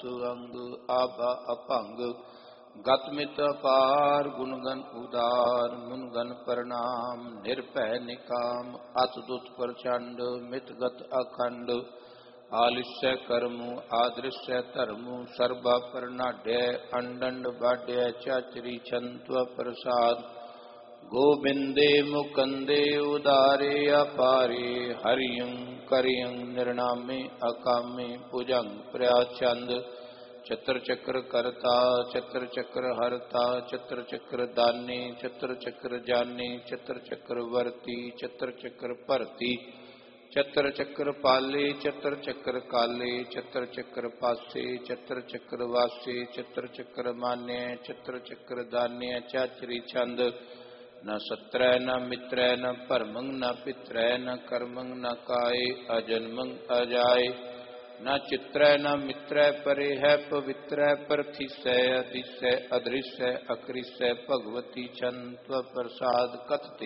अंत अंग आभा अपंग गत मित अपार गुणगन उदार मुनगन प्रणाम निर्भय निकाम अतदुत प्रचंड मित गत अखंड आलिस्य कर्मु आदृश्य धर्मु सर्वा प्रनाड्य अंडंड बाड्य चाचरी छंत्व प्रसाद गोविंदे मुकंदे उदारे अपारे हरियं करियं निर्णामे अकामे भुजंग प्रयाचंद चत्र चक्र कर्ता चत्र चक्र हरता चत्र चक्र दाने चत्र चक्र जाने चत्र चक्र वर्ती चत्र चक्र परती चत्र चक्र पाले चत्र चक्र काले चत्र चक्र पासे चत्र चक्र वासे चत्र चक्र मान्य चत्र चक्र दान्य चाचरी छंद न सत्र न मित्र न परमंग न पित्र न कर्मंग न काय अजन्मंग अजाय न चित्र न मित्र परे है पवित्र प्रथिसय अतिशय अदृश्य अकृष्य भगवती छंत्व प्रसाद कथते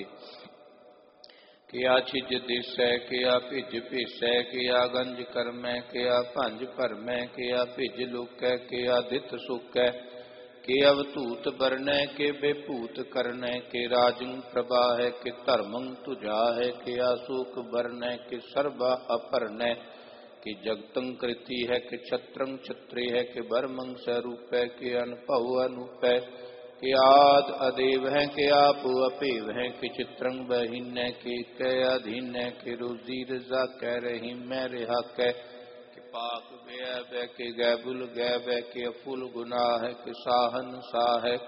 किया छिज दिशय किया भिज भेसय किया गंज करमै किया भंज भरमै किया भिज लुकै किया दित सुकै के अवधूत बरनै के बेभूत करनै के राजं प्रभा है के धर्मं तुझा है के आसूक बरनै के सर्वा अपरनै के जगतं कृति है के छत्रं छत्री है के बर्मं स्वरूप है के अनुभव अनूप है के आद अदेव है के आप अपेव है के चित्रं बहिन के अधीन के रोजी रजा कह रही मैं रिहा कह पाक गै के गैबुल गै के अफुल गुनाह है के साहन साह है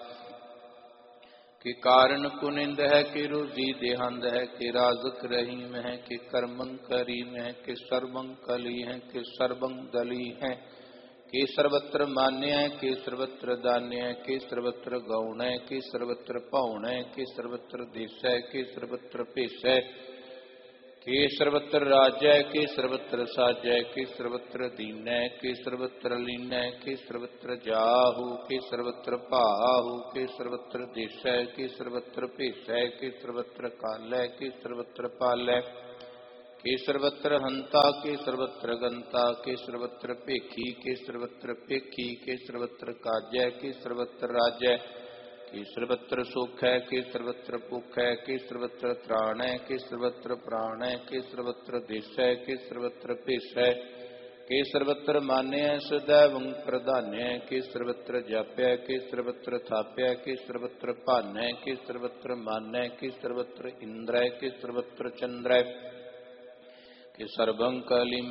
के कारण कुनिंद है के रोजी देहंद है के राजक रहीम है के कर्मं करीम है के सर्वं कली है के सर्वं दली है के सर्वत्र मान्य है के सर्वत्र दान्य है के सर्वत्र गौण है के सर्वत्र पौण है के सर्वत्र देश है के सर्वत्र पेश है के सर्वत्र राज्य के सर्वत्र साजय के सर्वत्र दीन के सर्वत्र लीन के सर्वत्र जाहु के सर्वत्र पाहु के सर्वत्र देश के सर्वत्र पेश के सर्वत्र काल के सर्वत्र पाल के सर्वत्र हंता के सर्वत्र गंता के सर्वत्र पेखी के सर्वत्र पेखी के सर्वत्र काज्य के सर्वत्र राज्य के सर्वत्र सुख है के सर्वत्र भुख है के सर्वत्र त्राण है के सर्वत्र प्राण है के सर्वत्र देश है के सर्वत्र पेश है के सर्वत्र मान्य है सदैव प्रधान्य के सर्वत्र जाप्य के सर्वत्र थाप्य के सर्वत्र पान्य के सर्वत्र मान्य के सर्वत्र इंद्र के सर्वत्र चंद्र के सर्वं कलिम